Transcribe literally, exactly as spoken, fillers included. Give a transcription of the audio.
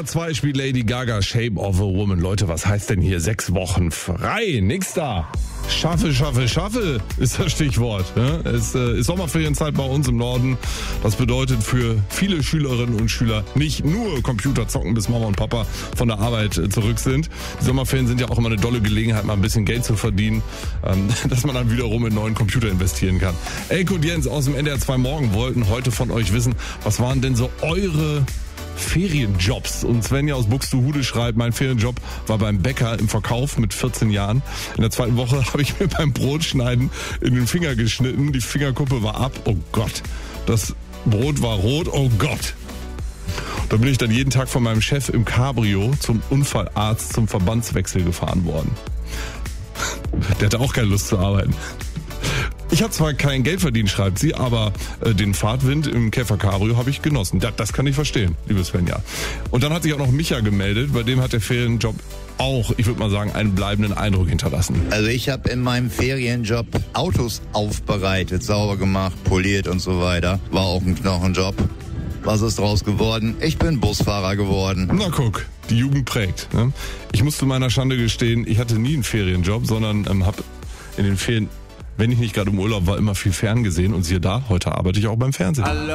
R zwei spielt Lady Gaga Shape of a Woman. Leute, was heißt denn hier sechs Wochen frei? Nix da. Schaffe, schaffe, schaffe ist das Stichwort. Es ist Sommerferienzeit bei uns im Norden. Das bedeutet für viele Schülerinnen und Schüler nicht nur Computer zocken, bis Mama und Papa von der Arbeit zurück sind. Die Sommerferien sind ja auch immer eine dolle Gelegenheit, mal ein bisschen Geld zu verdienen, dass man dann wiederum in neuen Computer investieren kann. Elke und Jens aus dem N D R zwei Morgen wollten heute von euch wissen, was waren denn so eure Ferienjobs? Und Svenja aus Buxtehude schreibt, mein Ferienjob war beim Bäcker im Verkauf mit vierzehn Jahren. In der zweiten Woche habe ich mir beim Brotschneiden in den Finger geschnitten. Die Fingerkuppe war ab. Oh Gott. Das Brot war rot. Oh Gott. Da bin ich dann jeden Tag von meinem Chef im Cabrio zum Unfallarzt zum Verbandswechsel gefahren worden. Der hatte auch keine Lust zu arbeiten. Ich habe zwar kein Geld verdient, schreibt sie, aber äh, den Fahrtwind im Käfer Cabrio habe ich genossen. Das, das kann ich verstehen, liebe Svenja. Und dann hat sich auch noch Micha gemeldet, bei dem hat der Ferienjob auch, ich würde mal sagen, einen bleibenden Eindruck hinterlassen. Also ich habe in meinem Ferienjob Autos aufbereitet, sauber gemacht, poliert und so weiter. War auch ein Knochenjob. Was ist draus geworden? Ich bin Busfahrer geworden. Na guck, die Jugend prägt. Ne? Ich muss zu meiner Schande gestehen, ich hatte nie einen Ferienjob, sondern ähm, habe in den Ferien, wenn ich nicht gerade im Urlaub war, immer viel ferngesehen. Und siehe da, heute arbeite ich auch beim Fernsehen.